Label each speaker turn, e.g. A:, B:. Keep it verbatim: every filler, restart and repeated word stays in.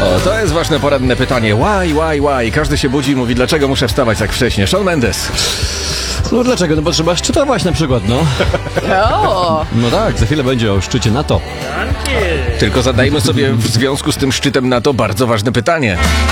A: O, to jest ważne poranne pytanie. Why, why, why? Każdy się budzi i mówi, dlaczego muszę wstawać tak wcześnie? Shawn Mendes.
B: No dlaczego? No bo trzeba szczytować na przykład, no.
C: O,
B: No tak, za chwilę będzie o szczycie NATO.
A: Tylko zadajmy sobie w związku z tym szczytem NATO bardzo ważne pytanie.